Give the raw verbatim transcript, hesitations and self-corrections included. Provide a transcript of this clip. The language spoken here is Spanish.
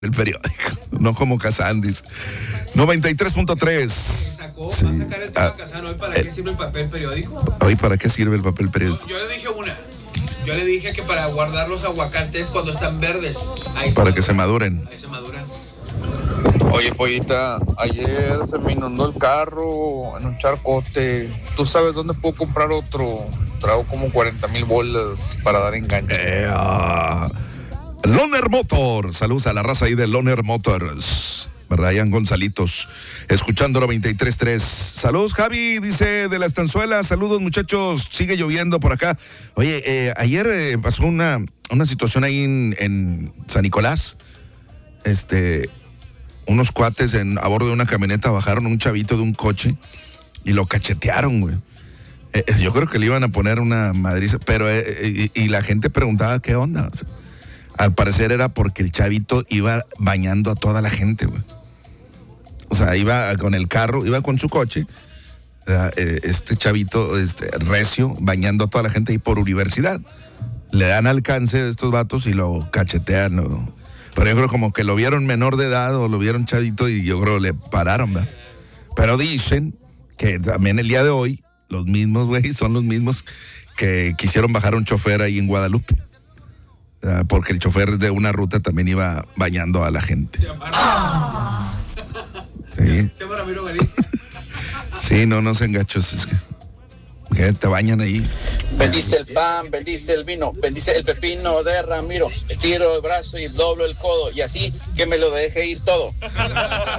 el periódico, no como Casandis. noventa y tres punto tres. Sacó, sí. Va a sacar el tema ah, Casano. ¿Hoy para eh, qué sirve el papel periódico? ¿Hoy para qué sirve el papel periódico? Yo, yo le dije una. Yo le dije que para guardar los aguacates cuando están verdes. Ahí para que se maduren. Ahí se maduran. Oye, pollita, ayer se me inundó el carro en un charcote. ¿Tú sabes dónde puedo comprar otro? Traigo como cuarenta mil bolas para dar enganche. Eh, uh, Loner Motor. Saludos a la raza ahí de Loner Motors. Ryan Gonzalitos, escuchando noventa y tres punto tres. Saludos, Javi, dice de la Estanzuela. Saludos, muchachos. Sigue lloviendo por acá. Oye, eh, ayer eh, pasó una, una situación ahí en, en San Nicolás. Este, unos cuates en, a bordo de una camioneta bajaron a un chavito de un coche y lo cachetearon, güey. Eh, yo creo que le iban a poner una madriza, pero eh, y, y la gente preguntaba qué onda. O sea, al parecer era porque el chavito iba bañando a toda la gente, güey. O sea, iba con el carro, iba con su coche, este chavito este, recio, bañando a toda la gente ahí por universidad. Le dan alcance a estos vatos y lo cachetean, ¿no? Pero yo creo como que lo vieron menor de edad o lo vieron chavito y yo creo le pararon, ¿verdad? Pero dicen que también el día de hoy, los mismos, güey, son los mismos que quisieron bajar a un chofer ahí en Guadalupe. Porque el chofer de una ruta también iba bañando a la gente. Sí. Se llama Ramiro Galicia. Sí, no, no sean gachos, es que, que te bañan ahí. Bendice el pan, bendice el vino, bendice el pepino de Ramiro. Estiro el brazo y doblo el codo y así que me lo deje ir todo.